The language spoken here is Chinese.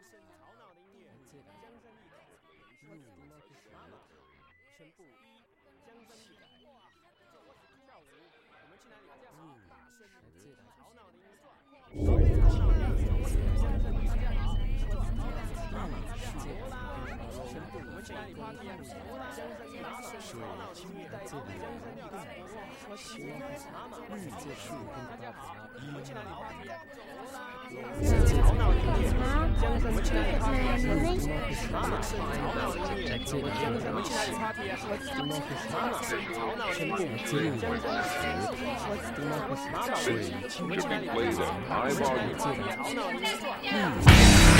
吵闹的音乐，江山易改，妈妈，全部江山易改。下午我们去哪里？大家好，大声吵闹的音乐，吵闹的音乐，江山易改。大家好，妈妈，大家好，全部我们去哪里 party 啊？江山易改，吵闹的音乐，江山易改。妈妈，大家好，我们去哪里 party 啊？吵闹的音乐，江山易改。妈妈，吵闹的音乐，江山我们去哪里 party 啊？妈妈，吵闹的音乐，江山易改。妈妈，我们去哪里 party 啊？我们去哪里 party 啊？吵闹的音乐。